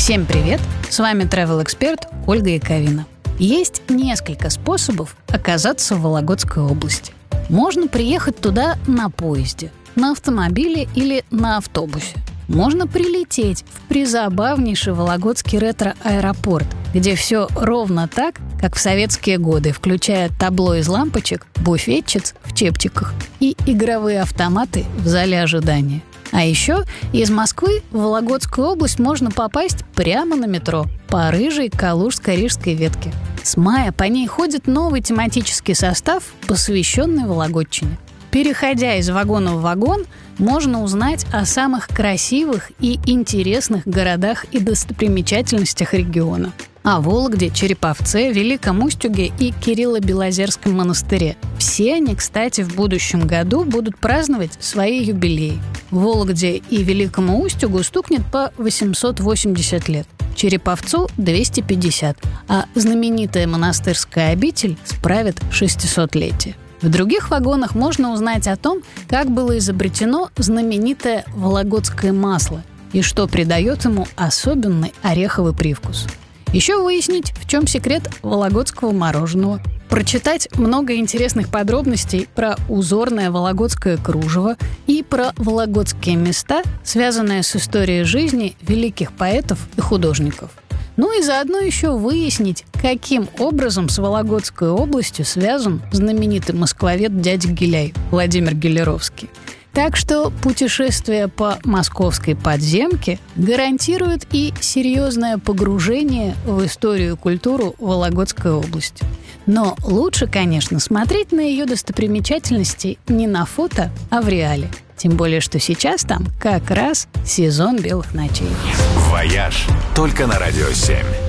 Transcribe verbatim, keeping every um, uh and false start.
Всем привет! С вами travel-эксперт Ольга Яковина. Есть несколько способов оказаться в Вологодской области. Можно приехать туда на поезде, на автомобиле или на автобусе. Можно прилететь в призабавнейший Вологодский ретро-аэропорт, где все ровно так, как в советские годы, включая табло из лампочек, буфетчиц в чепчиках и игровые автоматы в зале ожидания. А еще из Москвы в Вологодскую область можно попасть прямо на метро по рыжей Калужско-Рижской ветке. С мая по ней ходит новый тематический состав, посвященный Вологодчине. Переходя из вагона в вагон, можно узнать о самых красивых и интересных городах и достопримечательностях региона. О Вологде, Череповце, Великом Устюге и Кирилло-Белозерском монастыре. Все они, кстати, в будущем году будут праздновать свои юбилеи. В Вологде и Великому Устюгу стукнет по восемьсот восемьдесят лет, Череповцу – двести пятьдесят, а знаменитая монастырская обитель справит шестисотлетие. В других вагонах можно узнать о том, как было изобретено знаменитое вологодское масло и что придает ему особенный ореховый привкус. Еще выяснить, в чем секрет вологодского мороженого, прочитать много интересных подробностей про узорное вологодское кружево и про вологодские места, связанные с историей жизни великих поэтов и художников. Ну и заодно еще выяснить, каким образом с Вологодской областью связан знаменитый москвовед дядя Гиляй Владимир Гелеровский. Так что путешествие по московской подземке гарантирует и серьезное погружение в историю и культуру Вологодской области. Но лучше, конечно, смотреть на ее достопримечательности не на фото, а в реале. Тем более, что сейчас там как раз сезон белых ночей. «Вояж» только на Радио семь.